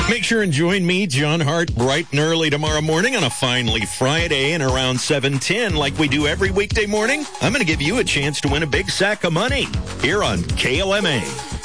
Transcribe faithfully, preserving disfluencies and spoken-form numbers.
Make sure and join me, John Hart, bright and early tomorrow morning on a finally Friday and around seven ten like we do every weekday morning. I'm going to give you a chance to win a big sack of money here on K L M A.